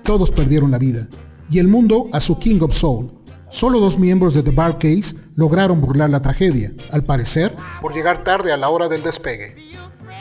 todos perdieron la vida, y el mundo a su King of Soul. Solo 2 miembros de The Bar Case lograron burlar la tragedia, al parecer, por llegar tarde a la hora del despegue.